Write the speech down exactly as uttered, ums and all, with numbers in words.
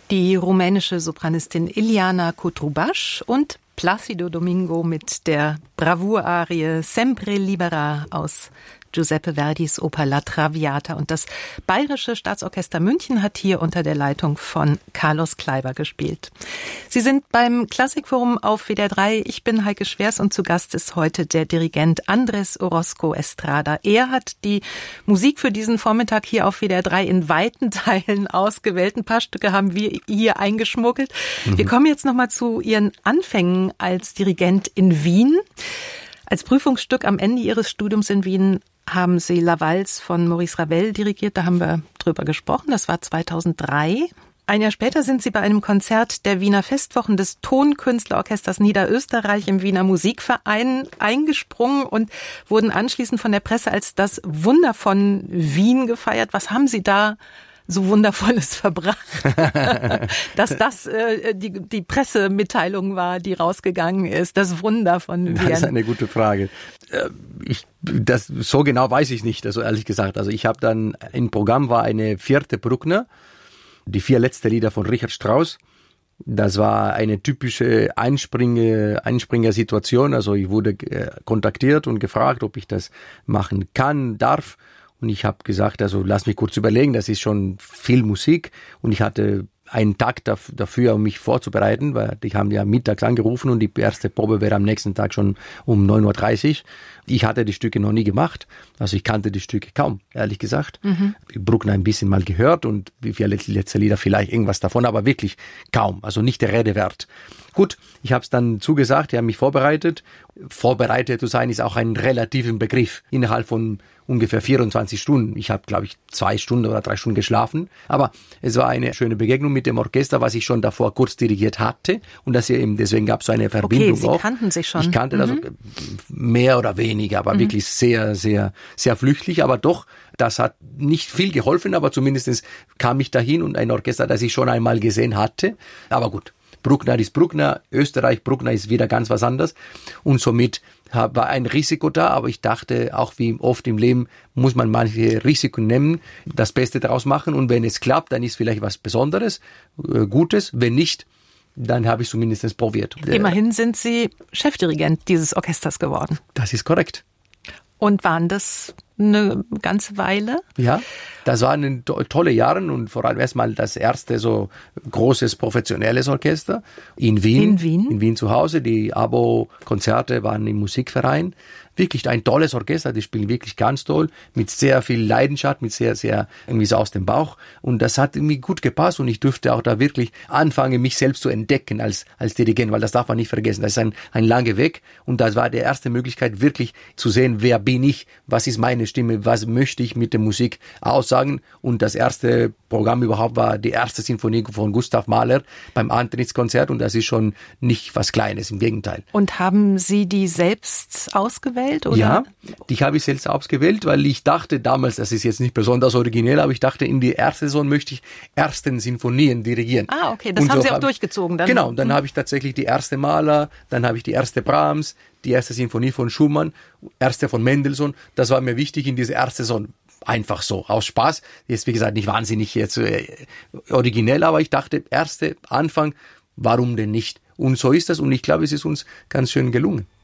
Die rumänische Sopranistin Iliana Cotrubas und Plácido Domingo mit der Bravour-Arie Sempre Libera aus Giuseppe Verdis Oper La Traviata. Und das Bayerische Staatsorchester München hat hier unter der Leitung von Carlos Kleiber gespielt. Sie sind beim Klassikforum auf W D R drei. Ich bin Heike Schwers und zu Gast ist heute der Dirigent Andrés Orozco Estrada. Er hat die Musik für diesen Vormittag hier auf W D R drei in weiten Teilen ausgewählt. Ein paar Stücke haben wir hier eingeschmuggelt. Mhm. Wir kommen jetzt nochmal zu Ihren Anfängen als Dirigent in Wien. Als Prüfungsstück am Ende Ihres Studiums in Wien haben Sie La Valse von Maurice Ravel dirigiert. Da haben wir drüber gesprochen. Das war zweitausenddrei. Ein Jahr später sind Sie bei einem Konzert der Wiener Festwochen des Tonkünstlerorchesters Niederösterreich im Wiener Musikverein eingesprungen und wurden anschließend von der Presse als das Wunder von Wien gefeiert. Was haben Sie da so Wundervolles verbracht, dass das äh, die, die Pressemitteilung war, die rausgegangen ist, das Wunder von Wien? Das ist eine gute Frage. Ich, das, so genau weiß ich nicht, also ehrlich gesagt. Also ich habe dann, im Programm war eine vierte Bruckner, die vier letzte Lieder von Richard Strauss. Das war eine typische Einspringe, Einspringer-Situation. Also ich wurde äh, kontaktiert und gefragt, ob ich das machen kann, darf. Und ich habe gesagt, also lass mich kurz überlegen, das ist schon viel Musik. Und ich hatte einen Tag dafür, um mich vorzubereiten, weil die haben ja mittags angerufen und die erste Probe wäre am nächsten Tag schon um neun Uhr dreißig. Ich hatte die Stücke noch nie gemacht, also ich kannte die Stücke kaum, ehrlich gesagt. Mhm. Bruckner ein bisschen mal gehört und wie viele letzte Lieder vielleicht irgendwas davon, aber wirklich kaum, also nicht der Rede wert. Gut, ich habe es dann zugesagt, ich habe mich vorbereitet. Vorbereitet zu sein ist auch ein relativer Begriff innerhalb von ungefähr vierundzwanzig Stunden. Ich habe, glaube ich, zwei Stunden oder drei Stunden geschlafen. Aber es war eine schöne Begegnung mit dem Orchester, was ich schon davor kurz dirigiert hatte. Und das eben, deswegen gab es so eine Verbindung. Okay, Sie auch. kannten sich schon. Ich kannte mhm. das mehr oder weniger, aber mhm. wirklich sehr, sehr, sehr flüchtig. Aber doch, das hat nicht viel geholfen, aber zumindest kam ich dahin und ein Orchester, das ich schon einmal gesehen hatte. Aber gut. Bruckner ist Bruckner, Österreich, Bruckner ist wieder ganz was anderes und somit war ein Risiko da, aber ich dachte, auch wie oft im Leben muss man manche Risiken nehmen, das Beste daraus machen und wenn es klappt, dann ist vielleicht was Besonderes, Gutes, wenn nicht, dann habe ich zumindest probiert. Immerhin sind Sie Chefdirigent dieses Orchesters geworden. Das ist korrekt. Und waren das eine ganze Weile? Ja, das waren to- tolle Jahre und vor allem erstmal das erste so großes professionelles Orchester in Wien. In Wien? In Wien zu Hause. Die Abo-Konzerte waren im Musikverein. Wirklich ein tolles Orchester, die spielen wirklich ganz toll, mit sehr viel Leidenschaft, mit sehr, sehr irgendwie so aus dem Bauch. Und das hat irgendwie gut gepasst und ich durfte auch da wirklich anfangen, mich selbst zu entdecken als, als Dirigent, weil das darf man nicht vergessen. Das ist ein, ein langer Weg und das war die erste Möglichkeit, wirklich zu sehen, wer bin ich, was ist meine Stimme, was möchte ich mit der Musik aussagen. Und das erste Programm überhaupt war die erste Sinfonie von Gustav Mahler beim Antrittskonzert und das ist schon nicht was Kleines, im Gegenteil. Und haben Sie die selbst ausgewählt? Oder? Ja, die habe ich selbst ausgewählt, weil ich dachte damals, das ist jetzt nicht besonders originell, aber ich dachte, in die erste Saison möchte ich ersten Sinfonien dirigieren. Ah, okay, das und haben so Sie auch hab, durchgezogen. Dann. Genau, dann mhm. habe ich tatsächlich die erste Mahler, dann habe ich die erste Brahms, die erste Sinfonie von Schumann, erste von Mendelssohn. Das war mir wichtig in diese erste Saison. Einfach so, aus Spaß. Jetzt, wie gesagt, nicht wahnsinnig jetzt äh, originell, aber ich dachte, erste Anfang, warum denn nicht? Und so ist das und ich glaube, es ist uns ganz schön gelungen.